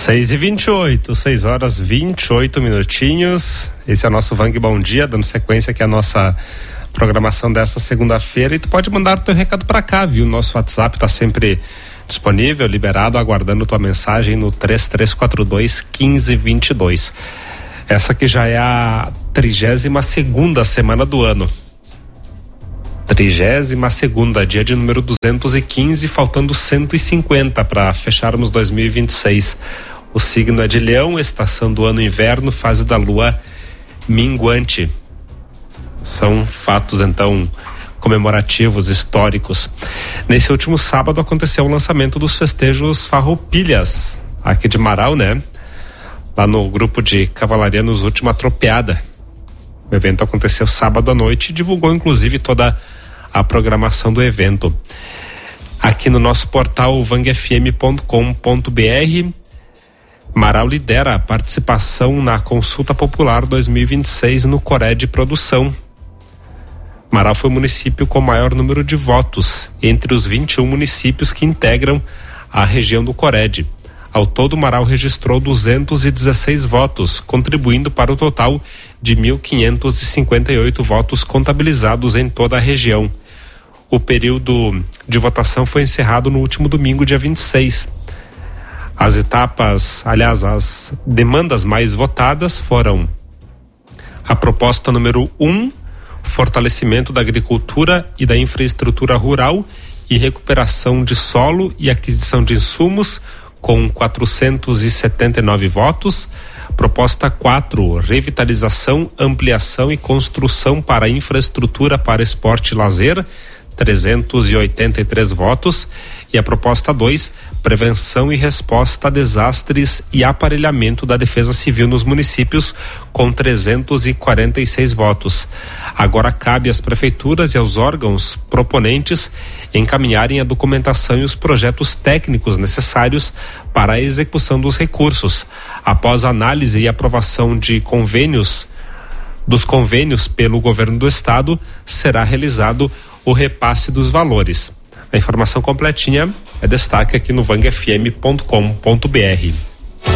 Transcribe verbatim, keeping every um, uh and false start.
seis e vinte e oito, seis horas vinte e oito minutinhos. Esse é o nosso Vang Bom Dia, dando sequência aqui à nossa programação dessa segunda-feira. E tu pode mandar o teu recado pra cá, viu? Nosso WhatsApp tá sempre disponível, liberado, aguardando tua mensagem no três três quatro dois, um cinco dois dois. Essa aqui já é a trigésima segunda semana do ano. Trigésima segunda, dia de número duzentos e quinze, faltando cento e cinquenta para fecharmos dois mil e vinte e seis. O signo é de Leão, estação do ano inverno, fase da lua minguante. São fatos, então, comemorativos, históricos. Nesse último sábado aconteceu o lançamento dos festejos Farroupilhas, aqui de Marau, né? Lá no grupo de cavalarianos Última Tropeada. O evento aconteceu sábado à noite e divulgou inclusive toda a programação do evento. Aqui no nosso portal vang f m ponto com ponto b r, Marau lidera a participação na Consulta Popular dois mil e vinte e seis no Cored Produção. Marau foi o município com maior número de votos entre os vinte e um municípios que integram a região do Cored. Ao todo, Marau registrou duzentos e dezesseis votos, contribuindo para o total de mil quinhentos e cinquenta e oito votos contabilizados em toda a região. O período de votação foi encerrado no último domingo, dia vinte e seis. As etapas, aliás, as demandas mais votadas foram a proposta número um, fortalecimento da agricultura e da infraestrutura rural e recuperação de solo e aquisição de insumos, com quatrocentos e setenta e nove votos. Proposta quatro, revitalização, ampliação e construção para infraestrutura para esporte e lazer, trezentos e oitenta e três votos. E a proposta dois, prevenção e resposta a desastres e aparelhamento da defesa civil nos municípios, com trezentos e quarenta e seis votos. Agora cabe às prefeituras e aos órgãos proponentes encaminharem a documentação e os projetos técnicos necessários para a execução dos recursos. Após análise e aprovação de convênios, dos convênios pelo governo do estado, será realizado o repasse dos valores. A informação completinha é destaque aqui no vang f m ponto com ponto b r.